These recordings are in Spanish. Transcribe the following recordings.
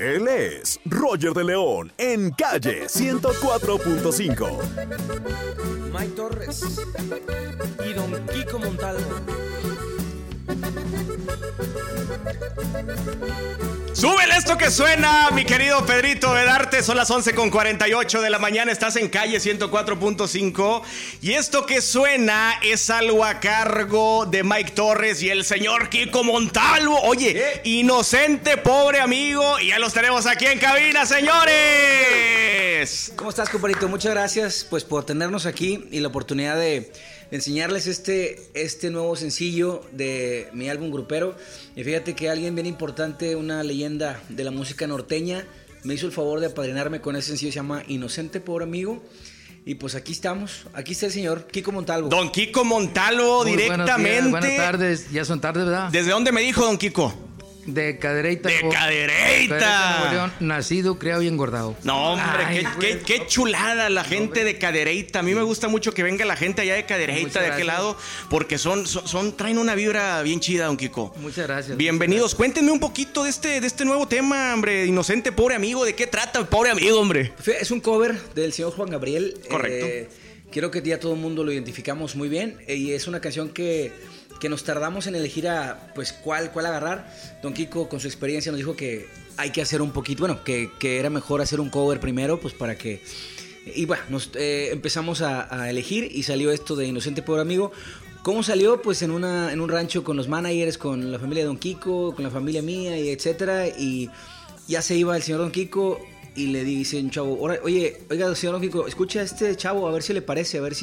Él es Roger de León en Calle 104.5. Mike Torres y Don Kiko Montalvo. Súbele esto que suena, mi querido Pedrito Vedarte. Son las 11:48 de la mañana. Estás en Calle 104.5. Y esto que suena es algo a cargo de Mike Torres y el señor Kiko Montalvo. Oye, inocente, pobre amigo. Y ya los tenemos aquí en cabina, señores. ¿Cómo estás, compadrito? Muchas gracias pues por tenernos aquí y la oportunidad de enseñarles este nuevo sencillo de mi álbum grupero. Y fíjate que alguien bien importante, una leyenda de la música norteña, me hizo el favor de apadrinarme con ese sencillo. Se llama Inocente, pobre amigo. Y pues aquí estamos, aquí está el señor Kiko Montalvo. Don Kiko Montalvo, muy directamente. Buenas tardes, ya son tardes, ¿verdad? ¿Desde dónde me dijo, don Kiko? De Cadereyta. De Cadereyta. Nuevo León, nacido, criado y engordado. No, hombre, Ay, qué chulada la gente de Cadereyta. A mí me gusta mucho que venga la gente allá de Cadereyta, de aquel lado, porque traen una vibra bien chida, don Kiko. Muchas gracias. Bienvenidos. Cuéntenme un poquito de este nuevo tema, hombre. Inocente, pobre amigo. ¿De qué trata, pobre amigo, hombre? Es un cover del señor Juan Gabriel. Correcto. Creo que ya todo el mundo lo identificamos muy bien. Y es una canción que nos tardamos en elegir pues cuál agarrar. Don Kiko, con su experiencia, nos dijo que hay que hacer un poquito, bueno, que era mejor hacer un cover primero, pues para que... Y bueno, empezamos a elegir y salió esto de Inocente, pobre amigo. ¿Cómo salió? Pues en un rancho con los managers, con la familia de Don Kiko, con la familia mía, y etcétera. Y ya se iba el señor Don Kiko y le dice un chavo, oiga, señor Don Kiko, escucha a este chavo, a ver si le parece, a ver,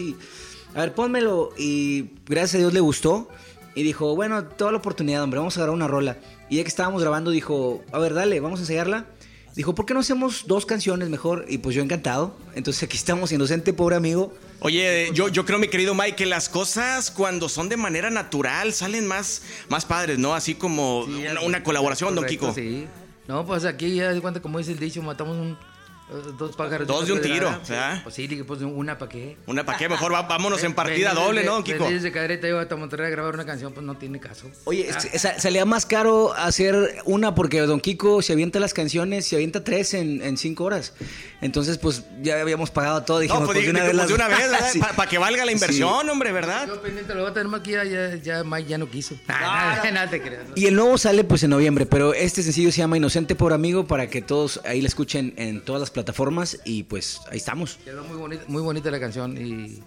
pónmelo. Y gracias a Dios le gustó. Y dijo, bueno, toda la oportunidad, hombre, vamos a grabar una rola. Y ya que estábamos grabando, dijo, a ver, dale, vamos a ensayarla. Dijo, ¿por qué no hacemos 2 canciones mejor? Y pues yo encantado. Entonces aquí estamos, Inocente, pobre amigo. Oye, yo creo, mi querido Mike, que las cosas cuando son de manera natural salen más padres, ¿no? Así como sí, una colaboración, correcto, don Kiko. Sí. No, pues aquí ya de cuenta, como dice el dicho, matamos 2 pájaros. 2 de un tiro, ¿verdad? Pues sí, dije, pues una para qué. ¿Una para qué? Mejor vámonos en partida doble, ¿no, don Kiko? Desde Cadereyta yo hasta Monterrey a grabar una canción, pues no tiene caso. Oye, salía más caro hacer una porque don Kiko se avienta las canciones, se avienta 3 en 5 horas. Entonces, pues ya habíamos pagado todo. Dijimos, no, pues de una vez, ¿verdad? Sí. Para que valga la inversión, sí, hombre, ¿verdad? Yo pendiente lo voy a tener más que ya Mike ya no quiso. Nada te creas. Y el nuevo sale pues en noviembre, pero este sencillo se llama Inocente, pobre amigo, para que todos ahí la escuchen en todas las plataformas. Y pues ahí estamos. Quedó muy bonita la canción y